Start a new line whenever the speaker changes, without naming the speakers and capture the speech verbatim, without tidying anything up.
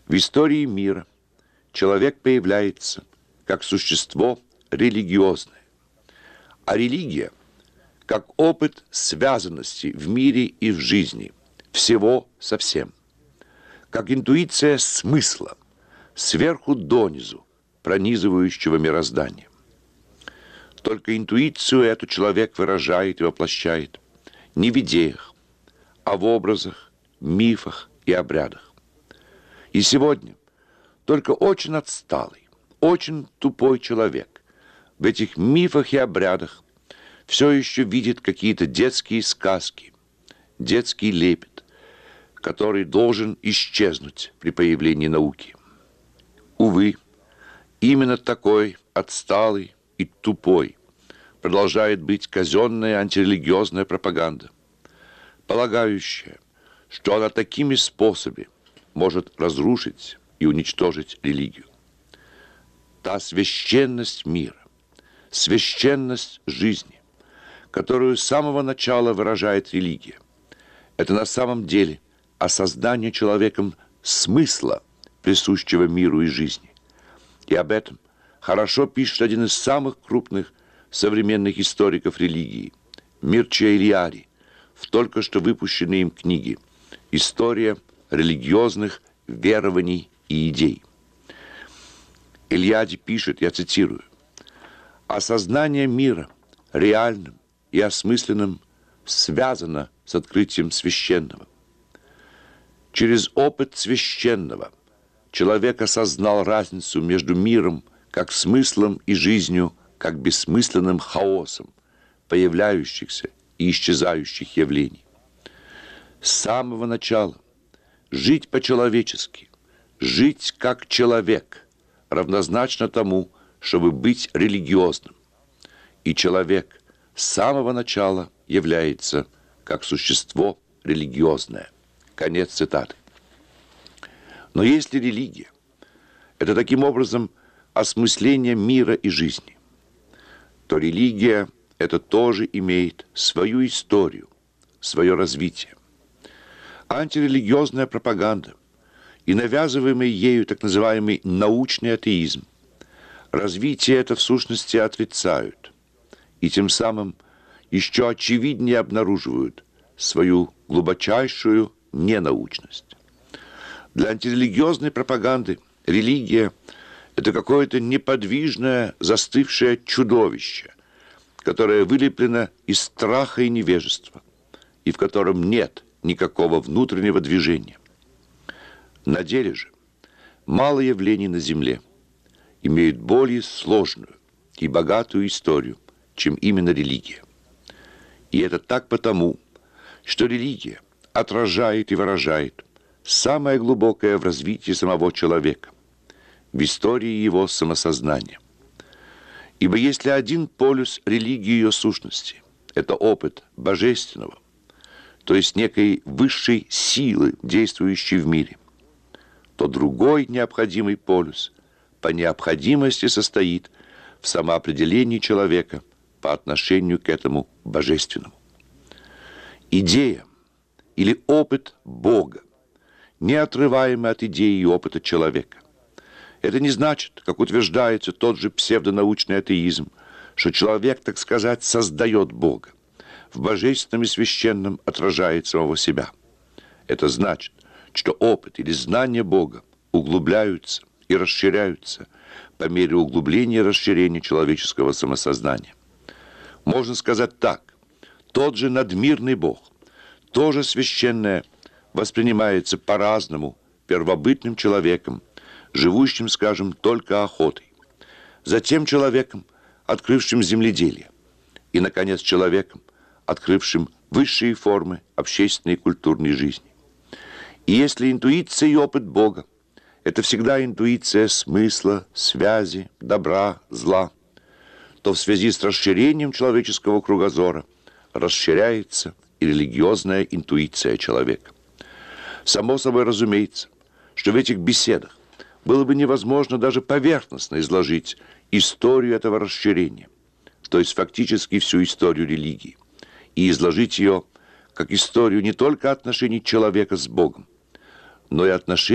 В истории мира человек появляется как существо религиозное, а религия как опыт связанности в мире и в жизни, всего со всем, как интуиция смысла, сверху донизу, пронизывающего мироздание. Только интуицию эту человек выражает и воплощает не в идеях, а в образах, мифах и обрядах. И сегодня только очень отсталый, очень тупой человек в этих мифах и обрядах все еще видит какие-то детские сказки, детский лепет, который должен исчезнуть при появлении науки. Увы, именно такой отсталый и тупой продолжает быть казенная антирелигиозная пропаганда, полагающая, что она такими способами может разрушить и уничтожить религию. Та священность мира, священность жизни, которую с самого начала выражает религия, это на самом деле осознание человеком смысла, присущего миру и жизни. И об этом хорошо пишет один из самых крупных современных историков религии, Мирча Элиари, в только что выпущенной им книге «История религиозных верований и идей». Элиади пишет, я цитирую: «Осознание мира реальным и осмысленным связано с открытием священного. Через опыт священного человек осознал разницу между миром как смыслом и жизнью как бессмысленным хаосом появляющихся и исчезающих явлений. С самого начала жить по-человечески, жить как человек равнозначно тому, чтобы быть религиозным. И человек с самого начала является как существо религиозное». Конец цитаты. Но если религия – это таким образом осмысление мира и жизни, то религия это тоже имеет свою историю, свое развитие. Антирелигиозная пропаганда и навязываемый ею так называемый научный атеизм развитие это в сущности отрицают и тем самым еще очевиднее обнаруживают свою глубочайшую ненаучность. Для антирелигиозной пропаганды религия – это какое-то неподвижное, застывшее чудовище, которое вылеплено из страха и невежества, и в котором нет никакого внутреннего движения. На деле же мало явлений на земле имеют более сложную и богатую историю, чем именно религия. И это так потому, что религия отражает и выражает самое глубокое в развитии самого человека, в истории его самосознания. Ибо если один полюс религии ее сущности – это опыт божественного, то есть некой высшей силы, действующей в мире, то другой необходимый полюс по необходимости состоит в самоопределении человека по отношению к этому божественному. Идея или опыт Бога неотрываемы от идеи и опыта человека. Это не значит, как утверждается тот же псевдонаучный атеизм, что человек, так сказать, создает Бога, в божественном и священном отражает самого себя. Это значит, что опыт или знание Бога углубляются и расширяются по мере углубления и расширения человеческого самосознания. Можно сказать так: тот же надмирный Бог, тоже священное, воспринимается по-разному первобытным человеком, живущим, скажем, только охотой, затем человеком, открывшим земледелие, и, наконец, человеком, открывшим высшие формы общественной и культурной жизни. И если интуиция и опыт Бога – это всегда интуиция смысла, связи, добра, зла, то в связи с расширением человеческого кругозора расширяется и религиозная интуиция человека. Само собой разумеется, что в этих беседах было бы невозможно даже поверхностно изложить историю этого расширения, то есть фактически всю историю религии, и изложить ее как историю не только отношений человека с Богом, но и отношений